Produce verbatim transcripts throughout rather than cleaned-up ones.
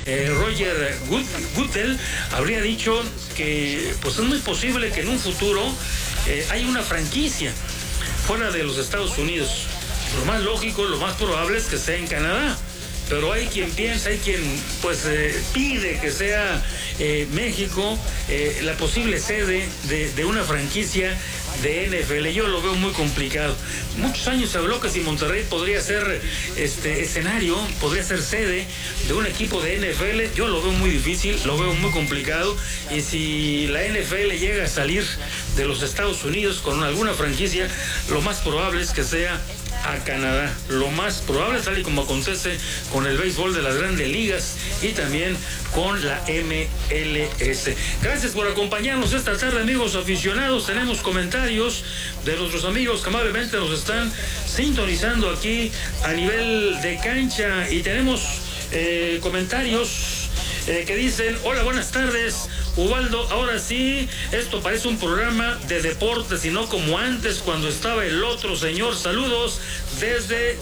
eh, Roger Goodell habría dicho que pues es muy posible que en un futuro eh, haya una franquicia fuera de los Estados Unidos. Lo más lógico, lo más probable es que sea en Canadá. Pero hay quien piensa, hay quien pues eh, pide que sea eh, México eh, la posible sede de, de una franquicia de N F L. Yo lo veo muy complicado. Muchos años se habló que si Monterrey podría ser este escenario, podría ser sede de un equipo de N F L. Yo lo veo muy difícil, lo veo muy complicado. Y si la N F L llega a salir de los Estados Unidos con alguna franquicia, lo más probable es que sea a Canadá. Lo más probable, tal y como acontece con el béisbol de las grandes ligas y también con la M L S. Gracias por acompañarnos esta tarde, amigos aficionados. Tenemos comentarios de nuestros amigos que amablemente nos están sintonizando aquí a nivel de cancha, y tenemos eh, comentarios eh, que dicen: hola, buenas tardes, Ubaldo, ahora sí, esto parece un programa de deportes y no como antes cuando estaba el otro señor. Saludos desde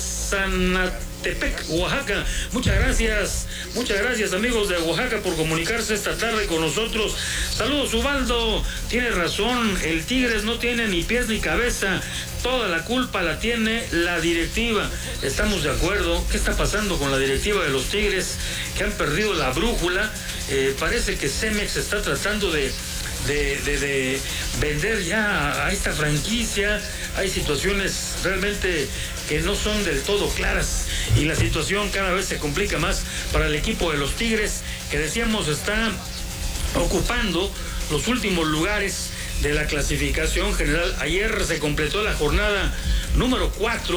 Sanatepec, Oaxaca. Muchas gracias, muchas gracias, amigos de Oaxaca, por comunicarse esta tarde con nosotros. Saludos, Ubaldo, tienes razón, el Tigres no tiene ni pies ni cabeza. Toda la culpa la tiene la directiva. Estamos de acuerdo. ¿Qué está pasando con la directiva de los Tigres, que han perdido la brújula? Eh, parece que Cemex está tratando de, de, de, de vender ya a esta franquicia. Hay situaciones realmente que no son del todo claras, y la situación cada vez se complica más para el equipo de los Tigres, que decíamos está ocupando los últimos lugares de la clasificación general. Ayer se completó la jornada número cuatro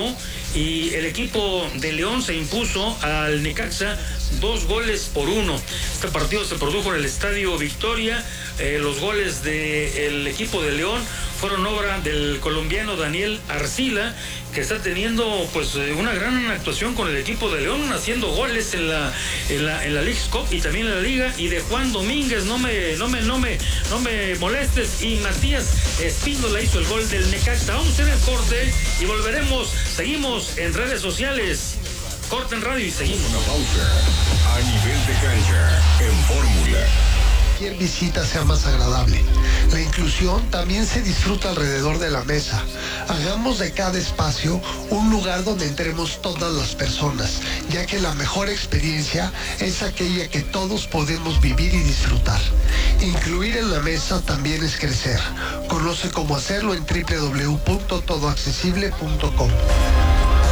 y el equipo de León se impuso al Necaxa dos goles por uno. Este partido se produjo en el Estadio Victoria. Eh, los goles del equipo de León fueron obra del colombiano Daniel Arcila, que está teniendo pues una gran actuación con el equipo de León, haciendo goles en la en la en la Leagues Cup y también en la Liga, y de Juan Domínguez, no me no me no me no me molestes, y Matías Espíndola hizo el gol del Necaxa. Vamos a hacer el corte y volveremos. Seguimos en redes sociales. Corte en radio y seguimos. Una pausa a nivel de cancha en Fórmula. Cualquier visita sea más agradable. La inclusión también se disfruta alrededor de la mesa. Hagamos de cada espacio un lugar donde entremos todas las personas, ya que la mejor experiencia es aquella que todos podemos vivir y disfrutar. Incluir en la mesa también es crecer. Conoce cómo hacerlo en doble u doble u doble u punto todo accesible punto com.